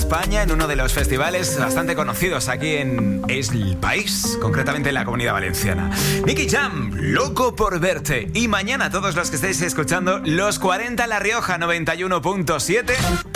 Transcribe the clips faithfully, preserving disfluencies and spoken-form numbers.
España en uno de los festivales bastante conocidos aquí en el país, concretamente en la Comunidad Valenciana. Nicky Jam, loco por verte. Y mañana todos los que estéis escuchando Los cuarenta La Rioja noventa y uno punto siete...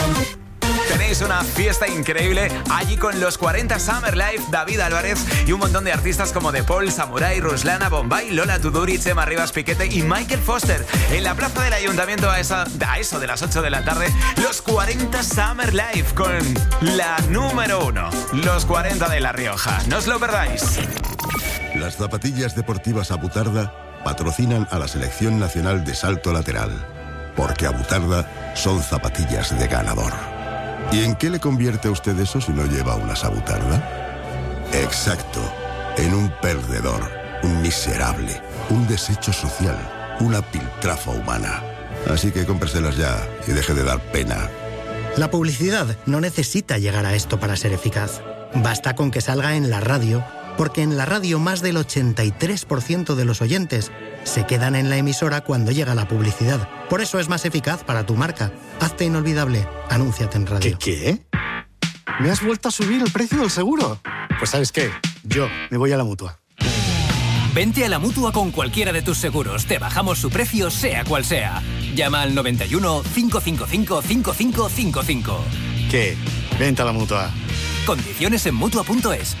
tenéis una fiesta increíble allí con Los cuarenta Summer Life, David Álvarez y un montón de artistas como De Paul, Samurai, Ruslana, Bombay, Lola Tuduri, Chema Rivas Piquete y Michael Foster. En la plaza del Ayuntamiento a, esa, a eso de las ocho de la tarde, Los cuarenta Summer Life con la número uno, Los cuarenta de La Rioja. No os lo perdáis. Las zapatillas deportivas Abutarda patrocinan a la Selección Nacional de Salto Lateral, porque Abutarda son zapatillas de ganador. ¿Y en qué le convierte a usted eso si no lleva una Abutarda? Exacto, en un perdedor, un miserable, un desecho social, una piltrafa humana. Así que cómpreselas ya y deje de dar pena. La publicidad no necesita llegar a esto para ser eficaz. Basta con que salga en la radio, porque en la radio más del ochenta y tres por ciento de los oyentes se quedan en la emisora cuando llega la publicidad. Por eso es más eficaz para tu marca. Hazte inolvidable. Anúnciate en radio. ¿Qué, qué? ¿Me has vuelto a subir el precio del seguro? Pues ¿sabes qué? Yo me voy a la Mutua. Vente a la Mutua con cualquiera de tus seguros. Te bajamos su precio, sea cual sea. Llama al noventa y uno, cinco cinco cinco, cinco cinco cinco cinco. ¿Qué? Vente a la Mutua. Condiciones en Mutua punto es.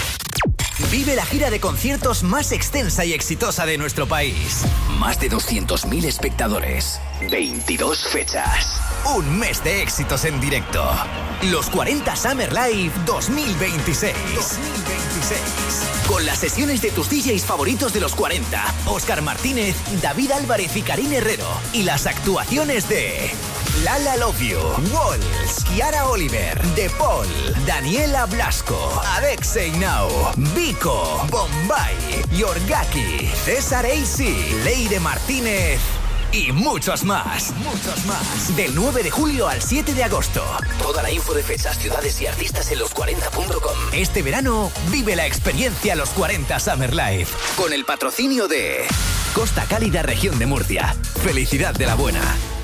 Vive la gira de conciertos más extensa y exitosa de nuestro país. Más de doscientos mil espectadores. veintidós fechas. Un mes de éxitos en directo. Los cuarenta Summer Live dos mil veintiséis. dos mil veintiséis. Con las sesiones de tus D Js favoritos de los cuarenta. Óscar Martínez, David Álvarez y Karin Herrero. Y las actuaciones de Lala Love You, Walls, Kiara Oliver, De Paul, Daniela Blasco, Adexei Now, Vico, Bombay, Yorgaki, César A C, Leire Martínez y muchos más. Muchos más. Del nueve de julio al siete de agosto. Toda la info de fechas, ciudades y artistas en los cuarenta punto com. Este verano vive la experiencia Los cuarenta Summer Life con el patrocinio de Costa Cálida, región de Murcia. Felicidad de la buena.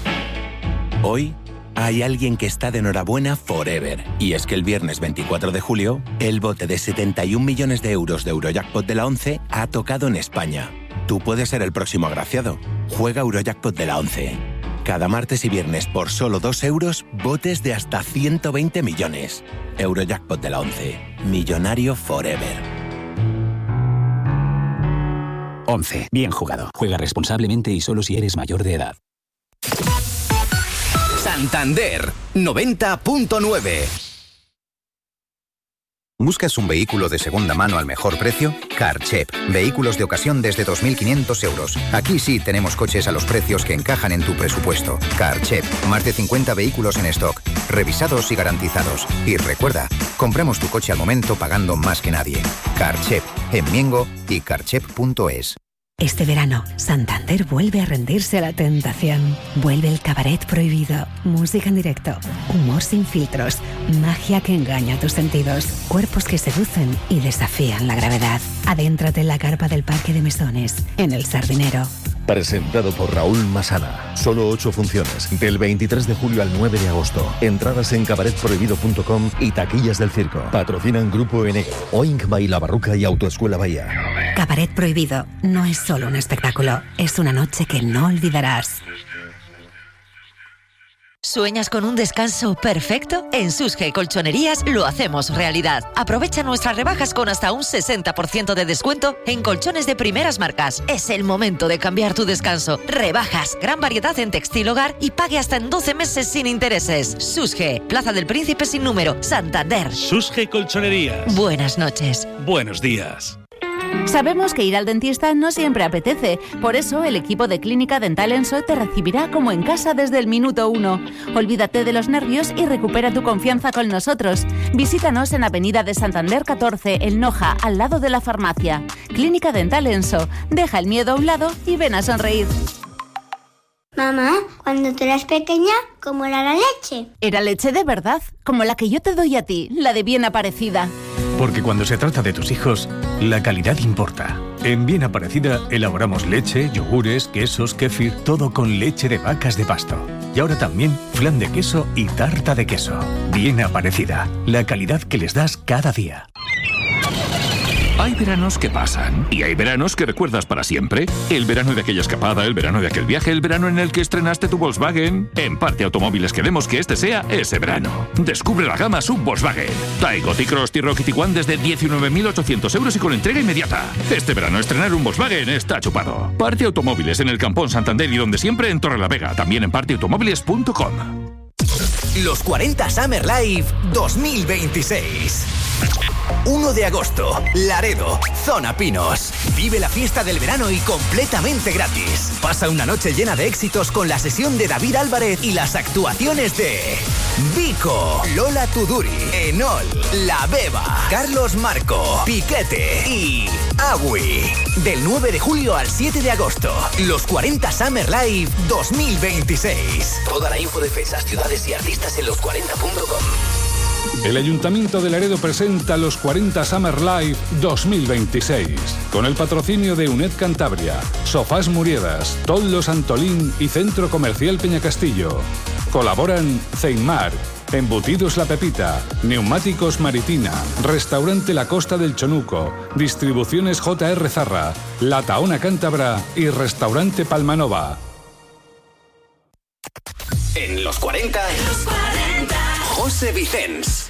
Hoy hay alguien que está de enhorabuena forever. Y es que el viernes veinticuatro de julio, el bote de setenta y un millones de euros de Eurojackpot de la ONCE ha tocado en España. Tú puedes ser el próximo agraciado. Juega Eurojackpot de la ONCE. Cada martes y viernes por solo dos euros, botes de hasta ciento veinte millones. Eurojackpot de la ONCE. Millonario forever. ONCE. Bien jugado. Juega responsablemente y solo si eres mayor de edad. Santander noventa punto nueve. ¿Buscas un vehículo de segunda mano al mejor precio? Carchep. Vehículos de ocasión desde dos mil quinientos euros. Aquí sí tenemos coches a los precios que encajan en tu presupuesto. Carchep. Más de cincuenta vehículos en stock. Revisados y garantizados. Y recuerda, compramos tu coche al momento pagando más que nadie. Carchep. En Miengo y carchep punto es. Este verano, Santander vuelve a rendirse a la tentación. Vuelve el cabaret prohibido, música en directo, humor sin filtros, magia que engaña tus sentidos, cuerpos que seducen y desafían la gravedad. Adéntrate en la carpa del Parque de Mesones, en El Sardinero. Presentado por Raúl Masana. Solo ocho funciones. Del veintitrés de julio al nueve de agosto. Entradas en cabaret prohibido punto com y taquillas del circo. Patrocinan Grupo Enega, Oink by La Barruca y Autoescuela Bahía. Cabaret prohibido no es solo un espectáculo, es una noche que no olvidarás. ¿Sueñas con un descanso perfecto? En Susge Colchonerías lo hacemos realidad. Aprovecha nuestras rebajas con hasta un sesenta por ciento de descuento en colchones de primeras marcas. Es el momento de cambiar tu descanso. Rebajas, gran variedad en textil hogar y pague hasta en doce meses sin intereses. Susge, Plaza del Príncipe sin número, Santander. Susge Colchonerías. Buenas noches. Buenos días. Sabemos que ir al dentista no siempre apetece, por eso el equipo de Clínica Dental Enso te recibirá como en casa desde el minuto uno. Olvídate de los nervios y recupera tu confianza con nosotros. Visítanos en Avenida de Santander catorce, El Noja, al lado de la farmacia. Clínica Dental Enso. Deja el miedo a un lado y ven a sonreír. Mamá, cuando tú eras pequeña, ¿cómo era la leche? Era leche de verdad, como la que yo te doy a ti, la de Bien Aparecida. Porque cuando se trata de tus hijos, la calidad importa. En Bien Aparecida elaboramos leche, yogures, quesos, kéfir, todo con leche de vacas de pasto. Y ahora también flan de queso y tarta de queso. Bien aparecida. La calidad que les das cada día. Hay veranos que pasan y hay veranos que recuerdas para siempre. El verano de aquella escapada, el verano de aquel viaje, el verano en el que estrenaste tu Volkswagen. En Parte Automóviles queremos que este sea ese verano. Descubre la gama sub Volkswagen. Taigo, T-Cross, T-Roc y Tiguan desde diecinueve mil ochocientos euros y con entrega inmediata. Este verano estrenar un Volkswagen está chupado. Parte Automóviles en el Campón Santander y donde siempre en Torrelavega. También en parte automóviles punto com. Los cuarenta Summer Live dos mil veintiséis. uno de agosto, Laredo, Zona Pinos. Vive la fiesta del verano y completamente gratis. Pasa una noche llena de éxitos con la sesión de David Álvarez y las actuaciones de Vico, Lola Tuduri, Enol, La Beba, Carlos Marco, Piquete y Agui. Del nueve de julio al siete de agosto, los cuarenta Summer Live dos mil veintiséis. Toda la info de fechas, ciudades y artistas en los cuarenta punto com. El Ayuntamiento de Laredo presenta los cuarenta Summer Live dos mil veintiséis. Con el patrocinio de UNED Cantabria, Sofás Muriedas, Toldos Santolín y Centro Comercial Peñacastillo. Colaboran Ceimar, Embutidos La Pepita, Neumáticos Maritina, Restaurante La Costa del Chonuco, Distribuciones J R Zarra, La Taona Cántabra y Restaurante Palmanova. En los cuarenta, José Vicens.